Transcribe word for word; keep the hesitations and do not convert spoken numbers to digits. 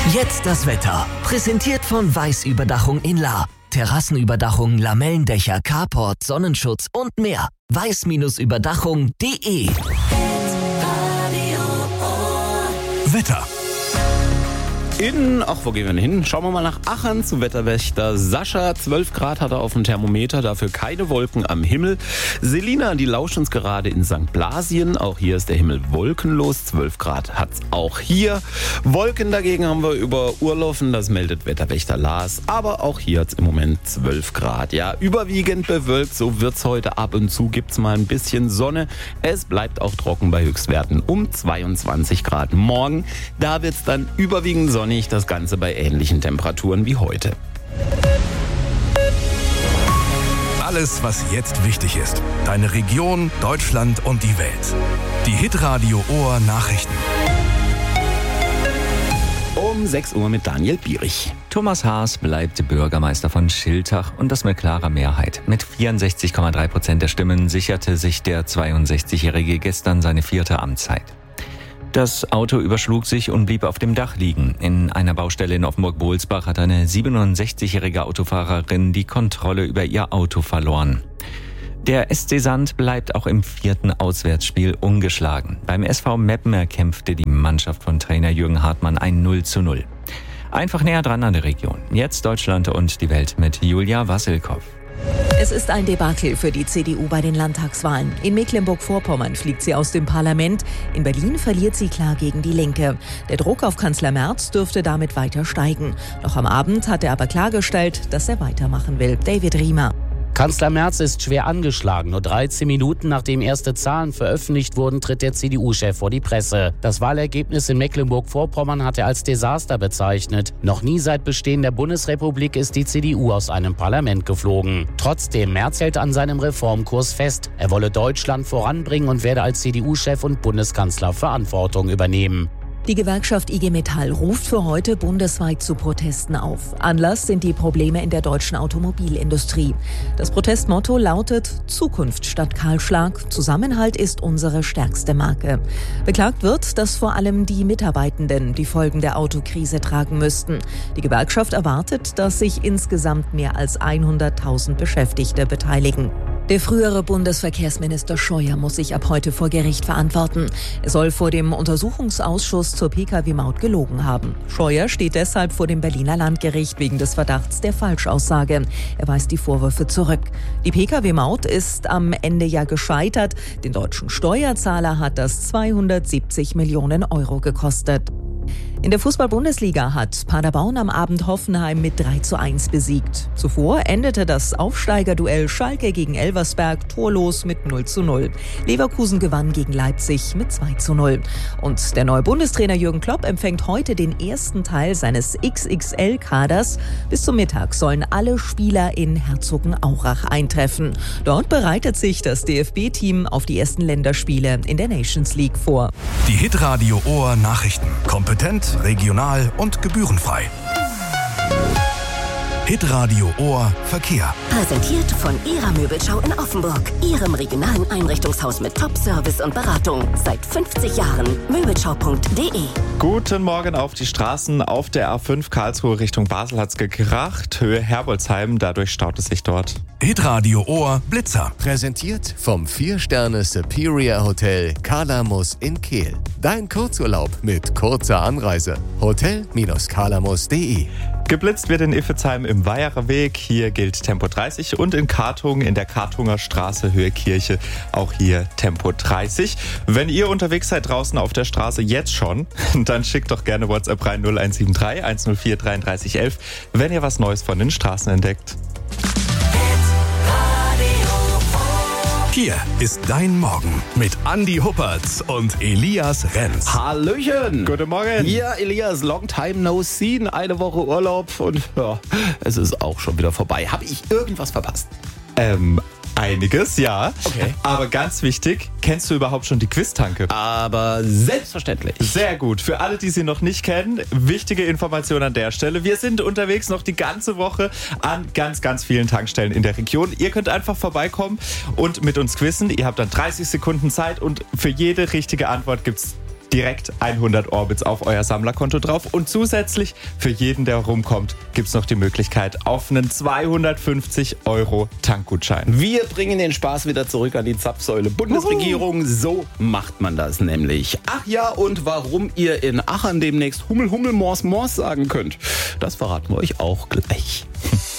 Jetzt das Wetter. Präsentiert von Weiß-Überdachung in Lahr. Terrassenüberdachung, Lamellendächer, Carport, Sonnenschutz und mehr. weiß Überdachung punkt de. Wetter. In, ach, wo gehen wir denn hin? Schauen wir mal nach Aachen zu Wetterwächter Sascha. zwölf Grad hat er auf dem Thermometer, dafür keine Wolken am Himmel. Selina, die lauscht uns gerade in Sankt Blasien. Auch hier ist der Himmel wolkenlos. zwölf Grad hat's auch hier. Wolken dagegen haben wir über Urlaufen, das meldet Wetterwächter Lars. Aber auch hier hat's im Moment zwölf Grad. Ja, überwiegend bewölkt, so wird's heute. Ab und zu gibt's mal ein bisschen Sonne. Es bleibt auch trocken bei Höchstwerten um zweiundzwanzig Grad. Morgen, da wird's dann überwiegend sonnig. Das Ganze bei ähnlichen Temperaturen wie heute. Alles, was jetzt wichtig ist. Deine Region, Deutschland und die Welt. Die Hitradio Ohr Nachrichten. Um sechs Uhr mit Daniel Bierich. Thomas Haas bleibt Bürgermeister von Schiltach und das mit klarer Mehrheit. Mit vierundsechzig Komma drei Prozent der Stimmen sicherte sich der zweiundsechzigjährige gestern seine vierte Amtszeit. Das Auto überschlug sich und blieb auf dem Dach liegen. In einer Baustelle in Offenburg-Bohlsbach hat eine siebenundsechzigjährige Autofahrerin die Kontrolle über ihr Auto verloren. Der S C Sand bleibt auch im vierten Auswärtsspiel ungeschlagen. Beim S V Meppen erkämpfte die Mannschaft von Trainer Jürgen Hartmann ein null zu null. Einfach näher dran an der Region. Jetzt Deutschland und die Welt mit Julia Wassilkow. Es ist ein Debakel für die C D U bei den Landtagswahlen. In Mecklenburg-Vorpommern fliegt sie aus dem Parlament. In Berlin verliert sie klar gegen die Linke. Der Druck auf Kanzler Merz dürfte damit weiter steigen. Noch am Abend hat er aber klargestellt, dass er weitermachen will. David Riemer. Kanzler Merz ist schwer angeschlagen. Nur dreizehn Minuten nachdem erste Zahlen veröffentlicht wurden, tritt der C D U-Chef vor die Presse. Das Wahlergebnis in Mecklenburg-Vorpommern hat er als Desaster bezeichnet. Noch nie seit Bestehen der Bundesrepublik ist die C D U aus einem Parlament geflogen. Trotzdem, Merz hält an seinem Reformkurs fest. Er wolle Deutschland voranbringen und werde als C D U-Chef und Bundeskanzler Verantwortung übernehmen. Die Gewerkschaft I G Metall ruft für heute bundesweit zu Protesten auf. Anlass sind die Probleme in der deutschen Automobilindustrie. Das Protestmotto lautet Zukunft statt Kahlschlag. Zusammenhalt ist unsere stärkste Marke. Beklagt wird, dass vor allem die Mitarbeitenden die Folgen der Autokrise tragen müssten. Die Gewerkschaft erwartet, dass sich insgesamt mehr als hunderttausend Beschäftigte beteiligen. Der frühere Bundesverkehrsminister Scheuer muss sich ab heute vor Gericht verantworten. Er soll vor dem Untersuchungsausschuss zur P K W-Maut gelogen haben. Scheuer steht deshalb vor dem Berliner Landgericht wegen des Verdachts der Falschaussage. Er weist die Vorwürfe zurück. Die P K W-Maut ist am Ende ja gescheitert. Den deutschen Steuerzahler hat das zweihundertsiebzig Millionen Euro gekostet. In der Fußball-Bundesliga hat Paderborn am Abend Hoffenheim mit drei zu eins besiegt. Zuvor endete das Aufsteigerduell Schalke gegen Elversberg torlos mit null zu null. Leverkusen gewann gegen Leipzig mit zwei zu null. Und der neue Bundestrainer Jürgen Klopp empfängt heute den ersten Teil seines X X L-Kaders. Bis zum Mittag sollen alle Spieler in Herzogenaurach eintreffen. Dort bereitet sich das D F B-Team auf die ersten Länderspiele in der Nations League vor. Die Hitradio Ohr Nachrichten. Kompetent, regional und gebührenfrei. Hitradio Ohr Verkehr. Präsentiert von Ihrer Möbelschau in Offenburg. Ihrem regionalen Einrichtungshaus mit Top-Service und Beratung. Seit fünfzig Jahren. Möbelschau punkt de. Guten Morgen auf die Straßen. Auf der A fünf Karlsruhe Richtung Basel hat's gekracht. Höhe Herbolzheim, dadurch staut es sich dort. Hitradio Ohr Blitzer. Präsentiert vom vier Sterne Superior Hotel Kalamus in Kehl. Dein Kurzurlaub mit kurzer Anreise. hotel Bindestrich kalamus punkt de. Geblitzt wird in Iffezheim im Weiherer Weg. Hier gilt Tempo dreißig und in Kartungen in der Kartunger Straße Höhe Kirche auch hier Tempo dreißig. Wenn ihr unterwegs seid draußen auf der Straße jetzt schon, dann schickt doch gerne WhatsApp rein null eins sieben drei, eins null vier, dreiunddreißig elf, wenn ihr was Neues von den Straßen entdeckt. Hier ist dein Morgen mit Andi Huppertz und Elias Renz. Hallöchen! Guten Morgen! Ja, Elias, long time no see, eine Woche Urlaub und ja, es ist auch schon wieder vorbei. Habe ich irgendwas verpasst? Ähm, einiges, ja. Okay. Aber ganz wichtig, kennst du überhaupt schon die Quiztanke? Aber selbstverständlich. Sehr gut. Für alle, die sie noch nicht kennen, wichtige Information an der Stelle. Wir sind unterwegs noch die ganze Woche an ganz, ganz vielen Tankstellen in der Region. Ihr könnt einfach vorbeikommen und mit uns quizzen. Ihr habt dann dreißig Sekunden Zeit und für jede richtige Antwort gibt's direkt hundert Orbits auf euer Sammlerkonto drauf. Und zusätzlich für jeden, der rumkommt, gibt es noch die Möglichkeit auf einen zweihundertfünfzig Euro Tankgutschein. Wir bringen den Spaß wieder zurück an die Zapfsäule Bundesregierung. Uhu. So macht man das nämlich. Ach ja, und warum ihr in Aachen demnächst Hummel, Hummel, Mors, Mors sagen könnt, das verraten wir euch auch gleich.